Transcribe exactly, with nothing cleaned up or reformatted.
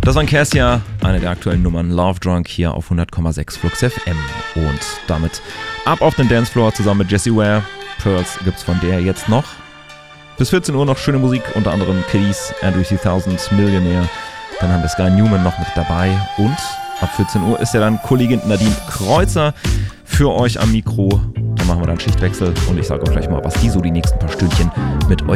Das war Cassia, eine der aktuellen Nummern Love Drunk hier auf hundert Komma sechs Flux F M. Und damit ab auf den Dancefloor zusammen mit Jessie Ware. Pearls gibt's von der jetzt noch. Bis vierzehn Uhr noch schöne Musik, unter anderem Kiddies, Andrew dreitausend, Millionaire. Dann haben wir Sky Newman noch mit dabei. Und ab vierzehn Uhr ist ja dann Kollegin Nadine Kreuzer für euch am Mikro. Dann machen wir dann Schichtwechsel und ich sage euch gleich mal, was die so die nächsten paar Stündchen mit euch